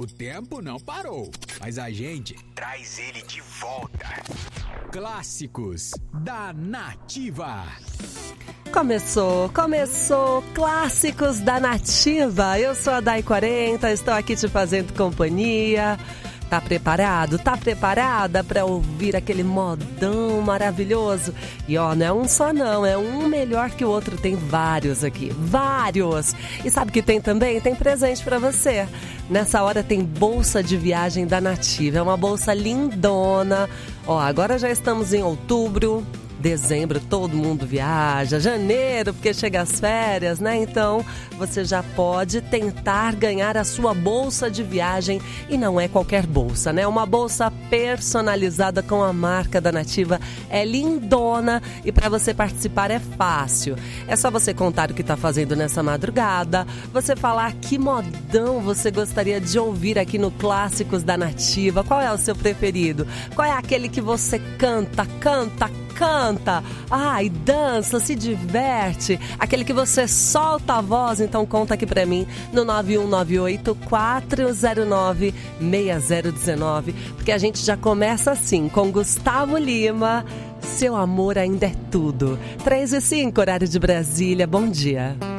O tempo não parou, mas a gente traz ele de volta. Clássicos da Nativa. Começou, Clássicos da Nativa. Eu sou a Dai 40, estou aqui te fazendo companhia. Tá preparado? Tá preparada para ouvir aquele modão maravilhoso? E ó, não é um só não, é um melhor que o outro, tem vários aqui, vários. E sabe o que tem também? Tem presente para você. Nessa hora tem bolsa de viagem da Nativa, é uma bolsa lindona. Ó, agora já estamos em outubro. Dezembro todo mundo viaja, janeiro porque chega as férias, né? Então você já pode tentar ganhar a sua bolsa de viagem e não é qualquer bolsa, né? Uma bolsa personalizada com a marca da Nativa, é lindona e para você participar é fácil. É só você contar o que está fazendo nessa madrugada, você falar que modão você gostaria de ouvir aqui no Clássicos da Nativa, qual é o seu preferido, qual é aquele que você canta, ai, dança, se diverte, aquele que você solta a voz, então conta aqui pra mim no 9198-409-6019, porque a gente já começa assim, com Gustavo Lima, Seu Amor Ainda É Tudo. 3:05, horário de Brasília, bom dia.